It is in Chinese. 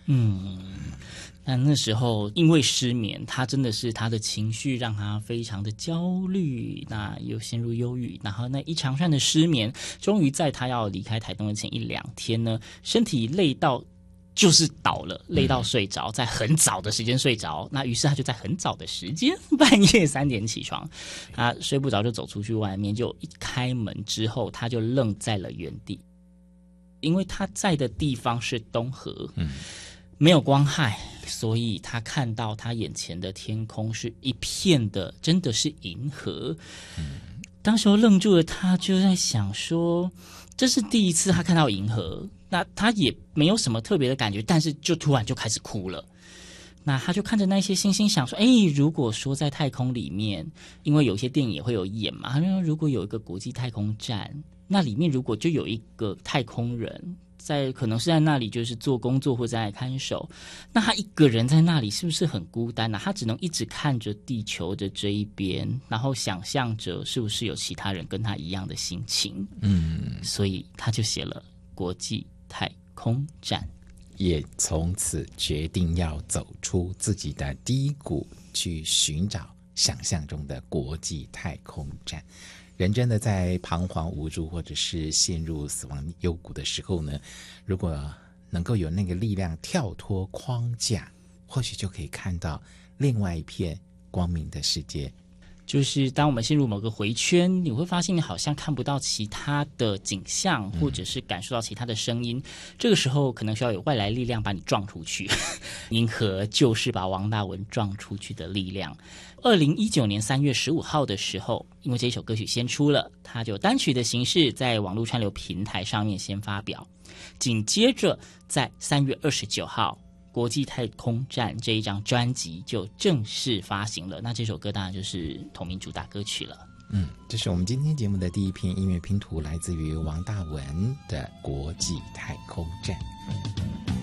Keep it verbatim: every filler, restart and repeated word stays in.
嗯，但那时候因为失眠，他真的是他的情绪让他非常的焦虑，那又陷入忧郁，然后那一长串的失眠，终于在他要离开台东的前一两天呢，身体累到就是倒了，累到睡着，在很早的时间睡着。那于是他就在很早的时间，半夜三点起床，他睡不着就走出去外面，就一开门之后，他就愣在了原地，因为他在的地方是东河，嗯，没有光害，所以他看到他眼前的天空是一片的，真的是银河。嗯，当时候愣住了，他就在想说，这是第一次他看到银河。那他也没有什么特别的感觉，但是就突然就开始哭了。那他就看着那些星星想说，哎，如果说在太空里面，因为有些电影也会有演嘛，他说如果有一个国际太空站，那里面如果就有一个太空人在，可能是在那里就是做工作或者在看守，那他一个人在那里是不是很孤单呢、啊？他只能一直看着地球的这一边，然后想象着是不是有其他人跟他一样的心情。嗯，所以他就写了国际太空站， 也从此决定要走出自己的低谷，去寻找想象中的国际太空站。人真的在彷徨无助或者是陷入死亡幽谷的时候呢，如果能够有那个力量跳脱框架，或许就可以看到另外一片光明的世界。 就是当我们陷入某个回圈，你会发现你好像看不到其他的景象，或者是感受到其他的声音、嗯、这个时候可能需要有外来力量把你撞出去。银河就是把王大文撞出去的力量。二零一九年三月十五号的时候，因为这首歌曲先出了，它就单曲的形式在网络串流平台上面先发表，紧接着在三月二十九号国际太空站这一张专辑就正式发行了，那这首歌当然就是同名主打歌曲了。 嗯，这是我们今天节目的第一篇音乐拼图，来自于王大文的《国际太空站》。